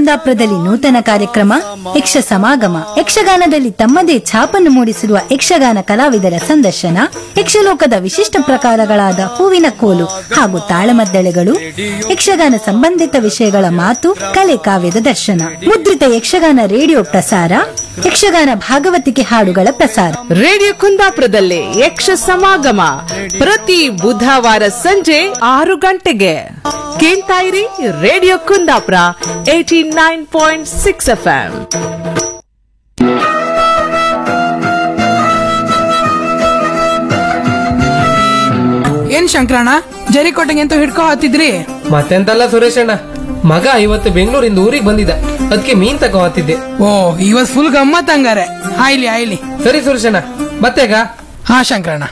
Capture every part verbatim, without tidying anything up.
ಕುಂದಾಪುರದಲ್ಲಿ ನೂತನ ಕಾರ್ಯಕ್ರಮ ಯಕ್ಷ ಸಮಾಗಮ ಯಕ್ಷಗಾನದಲ್ಲಿ ತಮ್ಮದೇ ಛಾಪನ್ನು ಮೂಡಿಸಿರುವ ಯಕ್ಷಗಾನ ಕಲಾವಿದರ ಸಂದರ್ಶನ, ಯಕ್ಷಲೋಕದ ವಿಶಿಷ್ಟ ಪ್ರಕಾರಗಳಾದ ಹೂವಿನ ಕೋಲು ಹಾಗೂ ತಾಳಮದ್ದಳೆಗಳು, ಯಕ್ಷಗಾನ ಸಂಬಂಧಿತ ವಿಷಯಗಳ ಮಾತು ಕಲೆ ಕಾವ್ಯದ ದರ್ಶನ ಮುದ್ರಿತ ಯಕ್ಷಗಾನ ರೇಡಿಯೋ ಪ್ರಸಾರ, ಯಕ್ಷಗಾನ ಭಾಗವತಿಕೆ ಹಾಡುಗಳ ಪ್ರಸಾರ ರೇಡಿಯೋ ಕುಂದಾಪುರದಲ್ಲಿ ಯಕ್ಷ ಸಮಾಗಮ ಪ್ರತಿ ಬುಧವಾರ ಸಂಜೆ ಆರು ಗಂಟೆಗೆ ಕೇಳ್ತಾ ಇರಿ. Radio Kundapura eighty nine point six F M. ಏನ್ ಶಂಕರಣ್ಣ ಜರಿಕೋಟೆಗೆ ಅಂತ ಹಿಡ್ಕೊ ಹತ್ತಿದ್ರಿ? ಮತ್ತೆಂತಲ್ಲ ಸುರೇಶಣ್ಣ, ಮಗ ಇವತ್ತು ಬೆಂಗಳೂರಿಂದ ಊರಿಗೆ ಬಂದಿದ್ದ, ಅದಕ್ಕೆ ಮೀನ್ ತಗೋ ಹತ್ತಿದ್ದೆ. ಓ ಇವತ್ ಫುಲ್ ಗಮ್ಮತ್ ಹಂಗಾರೆ. ಆಯ್ಲಿ ಆಯ್ಲಿ. ಸರಿ ಸುರೇಶಣ್ಣ, ಮತ್ತೆಗ? ಹಾ ಶಂಕರಣ್ಣ.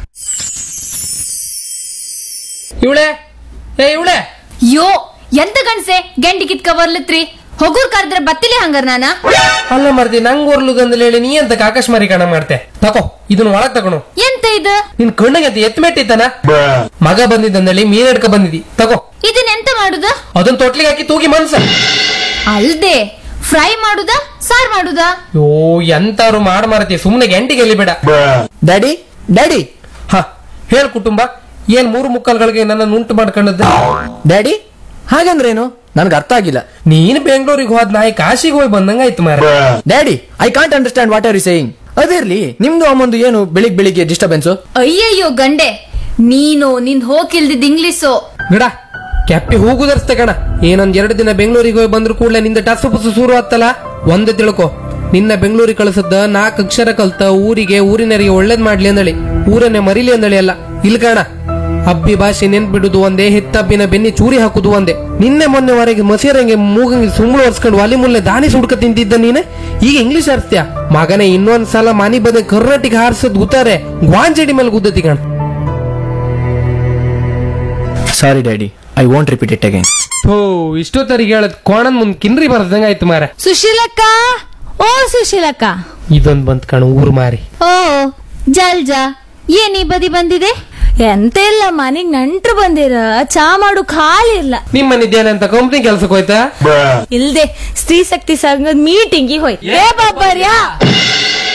ಇವಳೆ ಏ ಇವಳೆ ಯೋ ಎಂತ ಗಂಡ್ಸೆ ಗೆಂಡಿ ಕಿತ್ಕ ಬರ್ಲತ್ರಿ? ಹೊಗೂರ್ ಕರೆದ್ರೆ ಬತ್ತಿಲಿ ಹಂಗಾರ ನಾನ ಅಲ್ಲ ಮರ್ದಿ, ನಂಗ್ ಓರ್ಲುದಂದ್ರೆ ಹೇಳಿ ನೀ ಅಂತ ಆಕಾಶಮಾರಿ ಕಣ ಮಾಡ್ತೆ. ತಕೋ ಇದನ್ನ ಒಳಗ್ ತಗೊಂಡು. ಎಂತ ಇದು? ನಿನ್ ಕಣ್ಣಿಗೆ ಅಂತ ಎತ್ ಮೆಟ್ಟಿತ್ತಾನ? ಮಗ ಬಂದಿದ್ದಂದೇಳಿ ಮೀನ್ ಹಿಡ್ಕ ಬಂದಿದಿ, ತಗೋ. ಇದನ್ನ ಎಂತ ಮಾಡುದ? ಅದನ್ನ ತೊಟ್ಲಿಗೆ ಹಾಕಿ ತೂಗಿ ಮನ್ಸ. ಅಲ್ದೆ ಫ್ರೈ ಮಾಡುದ ಸಾರ್ ಮಾಡುದ? ಯೋ ಎಂತಾರು ಮಾಡ್ ಮಾರತಿ, ಸುಮ್ನೆ ಗಂಟಿಗೆ ಎಲ್ಲಿ ಬೇಡ. ಡ್ಯಾಡಿ ಡ್ಯಾಡಿ ಹ ಹೇಳ್ ಕುಟುಂಬ, ಏನ್ ಮೂರು ಮುಕ್ಕಲ್ಗಳಿಗೆ ನನ್ನ ಉಂಟು ಮಾಡ್ಕೊಂಡದ್ದು? ಡ್ಯಾಡಿ ಹಾಗಂದ್ರೇನು? ನನ್ಗೆ ಅರ್ಥ ಆಗಿಲ್ಲ. ನೀನ್ ಬೆಂಗಳೂರಿಗೆ ಹೋದ್ ನಾಯಿ ಕಾಶಿಗೆ ಹೋಗಿ ಬಂದಂಗಾಯ್ತು ಮಾರ. Daddy I can't understand what are you saying. ಅದಿರ್ಲಿ, ನಿಮ್ದು ಅಮ್ಮಂದು ಏನು ಬೆಳಿಗ್ ಬೆಳಿಗ್ಗೆ ಡಿಸ್ಟರ್ಬೆನ್ಸ್? ಅಯ್ಯಯ್ಯೋ ಗಂಡೆ, ನೀನು ನಿನ್ ಹೋಗಿಲ್ದಿದ್ ಇಂಗ್ಲಿಷು ಗಿಡ ಕೆಪ್ಪಿ ಹೋಗುದರ್ಸ್ತೆ ಕಣ. ಏನೊಂದ್ ಎರಡು ದಿನ ಬೆಂಗಳೂರಿಗೆ ಹೋಗಿ ಬಂದ್ರು ಕೂಡಲೇ ನಿಂದ ಟಸು ಪುಸು ಶುರು ಆತ್ತಲ್ಲ. ಒಂದೇ ತಿಳ್ಕೊ, ನಿನ್ನ ಬೆಂಗಳೂರಿಗೆ ಕಳಿಸದ್ದ ನಾಲ್ಕು ಅಕ್ಷರ ಕಲ್ತ ಊರಿಗೆ ಊರಿನರಿಗೆ ಒಳ್ಳೇದ್ ಮಾಡ್ಲಿ ಅಂದಳಿ, ಊರನ್ನೇ ಮರಿಲಿ ಅಂದಳಿ ಅಲ್ಲ. ಇಲ್ ಕಣ, ಅಬ್ಬಿ ಭಾಷೆ ನೆನ್ಪಿಡುದು ಒಂದೇ, ಹೆತ್ತಬ್ಬಿನ ಬೆನ್ನಿ ಚೂರಿ ಹಾಕುದು ಒಂದೇ. ನಿನ್ನೆ ಮೊನ್ನೆವರೆಗೆ ಮಸೀರಂಗೆ ಮೂಗಂಗೆ ಸುಂಬಳು ಒರ್ಸ್ಕೊಂಡು ಒಲಿ ಮುಲ್ಲೆ ದಾನಿ ಸುಡ್ಕ ತಿಂತಿದ್ದ ನೀನೆ, ಈಗ ಇಂಗ್ಲಿಷ್ ಆರಿಸ್ತೀಯ ಮಗನೇ. ಇನ್ನೊಂದ್ಸಲ ಮನಿ ಬದ ಕರ್ನಾಟಕ ಹಾರಿಸದ್ ಗುತ್ತಾರೆ ಗ್ವಾಂಜಡಿ ಮೇಲೆ ಗುದ್ದತಿ ಕಣ. ಸಾರಿ daddy, I want repeat it again. ಓ ಇಷ್ಟೊತ್ತರಿಗೆ ಹೇಳದ್ ಕೋಣನ್ ಮುಂದ್ ಕಿನ್ರಿ ಬರ್ದಂಗ ಆಯ್ತು ಮಾರ. ಸುಶೀಲಕ್ಕ, ಓ ಸುಶೀಲಕ್ಕ, ಇದೊಂದ್ ಬಂತ್ ಕಣ ಊರ್ ಮಾರಿ. ಓ ಜಲ್ಜಾ, ಏನ್ ಈ ಬದಿ ಬಂದಿದೆ? ಎಂತ ಇಲ್ಲ, ಮನೆಗ್ ನಂಟ್ರು ಬಂದಿರ, ಚಾ ಮಾಡು ಖಾಲಿ ಇಲ್ಲ. ನಿಮ್ ಮನಿದ್ದೇನೆ ಅಂತ ಕಂಪ್ನಿ ಕೆಲ್ಸಕ್ಕೆ ಹೋಯ್ತಾ? ಇಲ್ದೆ ಸ್ತ್ರೀ ಶಕ್ತಿ ಸಂಘದ ಮೀಟಿಂಗ್ ಹೋಯ್ತು. ಏ ಬಾಬರ್ಯಾ